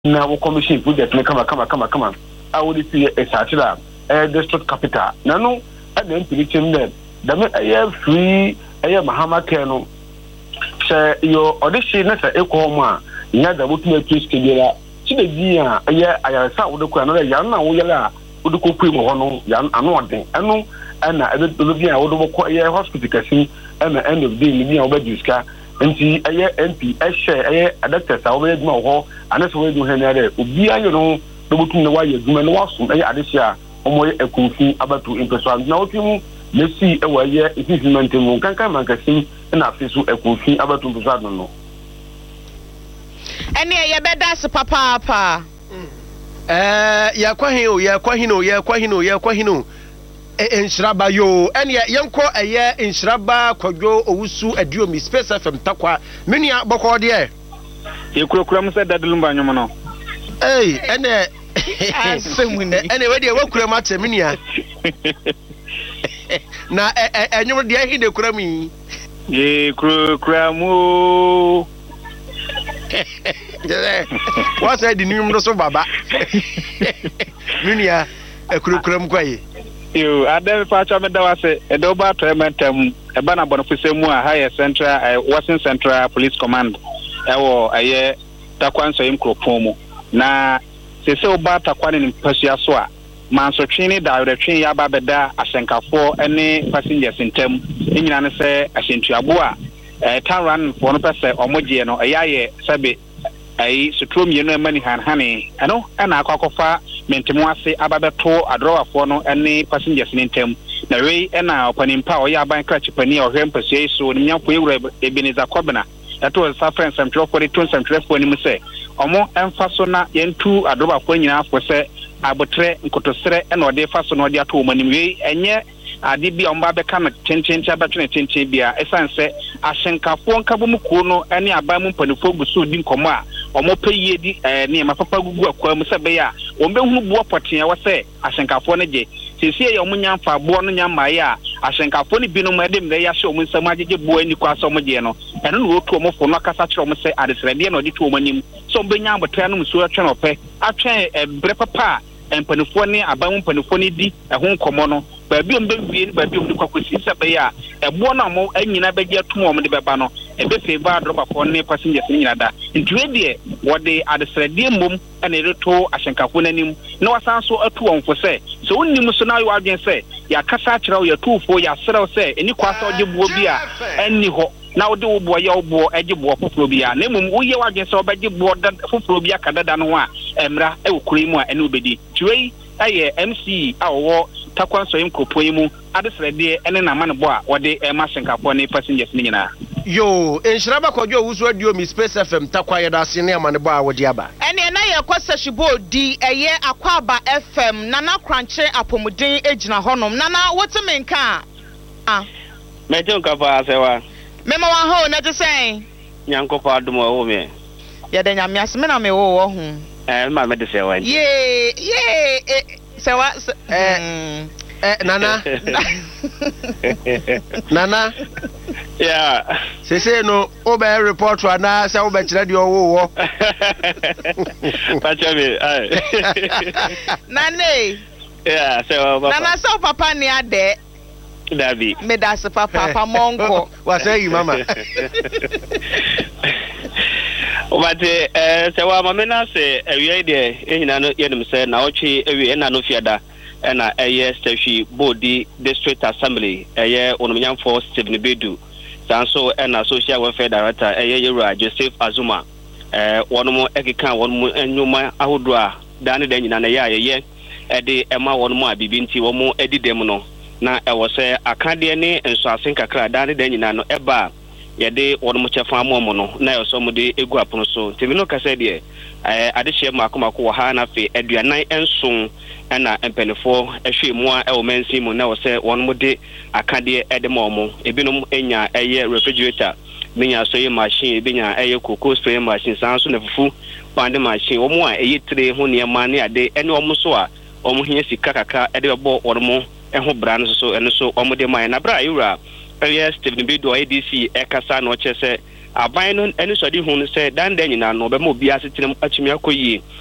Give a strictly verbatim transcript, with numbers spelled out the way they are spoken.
na wo commission project ne kama kama kama kama a wo di see e satira eh district capital na no e na implicate them da me eh free eh mahama care no se yo audition na se ekọ mu a nya da botu na twist kejera ti de di a eh ayarsa wo de kwa no ya na wo yela wo de kokwe mo ho no ya ano oden eno ana ebe do bi a wo de ko eh hospital kasi ana end of day ni bi a wo ba diska nti eye M P ehye eye adapters a wo be duma ho anaso wo edu henere obi ayo no do botu na wa ye duma no wasum eye adehia omo ye ekunfu abatu impeso na wo timu Messi e wa ye implement mu kankan mankasim na afisu ekunfu abatu impeso no ene ye beda se papa papa eh ya kwahin o ya kwahin o ya kwahin o ya kwahin o enshiraba yo ene yenko eye enshiraba kwadwo owusu adio mi Space F M takwa menua bokọ de e kurakura mu se dadulumba nyomo no eh ene asemuni ene we de wakura ma che menua na enyum de ahi de kura mi e kurakura mu what said the new so baba menua e kurakura mu kwaye yo adem facha me da wase e do ba to mentem e ba na bonofise mu a higher central Western Central Police Command e wo aye takwanso im kropon mu na se se oba takwane ni pasua so a manso twini da retwen ya ba beda asenkafo ene passengers ntem enyina ne se ahyentuabo a e taran fo no pese omogie no e yaye sabe ai sutrom ye no emani hanhane eno ana akwakofa mentemu ase ababeto adrowafo no ene passengers ntem na wei ena opanimpa o ya ban krachipani o hwempase so ni nyafo ewura Ebeneza Kwabena eto sa friends am twelve forty-two sam twelve ni mu se omo emfa so na yentu adrowafo nyina afo se abotre nkotosere ena ode fa so na ode ato omanim wei enye ade bi omba be kan tenchencha batwe tenchen bia esanse ahyenkafo nkabomu kuo no ene aban mu mpanifo gusu di nkomo a omo peye di eh ne mapapa gugu akwa mu sebe ya ombe hunu buo poten wa se ahyenkafo ne je sisi ye omo nyamfa buo no nyamaye a ahyenkafo ne bi no ma dem le ya hye omo nsam agege buo ani kwa so omo je no eno no otu omo fo no akasa kire omo se adesrede na odi to omo nim so ombe nyamba to no musu atwe no pe atwe ebre papa empanifo ne aban mu mpanifo ne di ehun nkomo no baabi ombe wie ni baabi omde kwakosi sebe ya ebo na mo anyina beje atum omde beba no ebe favor adrobafo ne passengers nyina da ntwe de wode adesrede mom ene reto ahyenkafo nanim na wasanso atu onfo se so wonnim so na yo adwen se ya kasa akirawo ya tuufo ya serew se eni kwasa oje buo bia enni ho na wode wo buo ya wo buo eje buo foforo bia na mum wo ye wadwen se obeje buo da foforo bia kadada no ho a emra e wokuri mu a ene obedi twe aye M C awo takwanso yim kopoyi mu adesrede ene na manebo a wode e mahyenkafo ne passengers ni nyina yo enshiraba kwadwo owusu adio mi Space F M takwa ye da se ne amanebo a wode aba ene na ye kwasa shibo di eye Akwaba F M nana kranche apomuden ejina honom nana wotumi nka ah meje nka fa asewa mema wa ho na je sen nyankofa adumo wo me ye de nyame asme na me wo wo hu eh ma me de sewa ye ye sewa eh eh nana nana yeah sese no obe report na se obe kire de owo wo pacha me ai nane yeah sewa papa nana so papa ni ade Davi me da se papa papa monko wa say mama obate eh sewa mama na se ewie de ehina no yenim se na ochi ewie na no fiada ena eye Stefi Bodi District Assembly eye onomnyamfo Stephen Bedu sanso ena Social Welfare Director eye Yura Joseph Azuma eh wonomo ekeka wonomo enyuma ahodo a dane da nyina na ye ayeye ede ema wonomo abibinti womo edidem no na ewo se akade ne enso asen kakra dane da nyina no eba yede wonomo chefa amomo no na yo so mo de egu apono so temi no kase de eh adehye makomako wo ha na fe aduanan enso ana empenefo ehwe mu a ewo mansi mu na wo se wonomo de akade ede momo ebinom enya eye refrigerator binya so ye machine binya eye cocoa spray machine sanso na fufu pande machine wo mu a eye tire ho ne ma ne ade ene wo mu so a wo mu hia sika kaka ede bebo wonomo eho bra no so ene so wo mu de man na bra yura eye Stephen Bedu A D C ekasa no chese aban no eni sɔde hu no sɛ dan dan nyinaa no ɔbɛma obi asetena atumi akɔ yie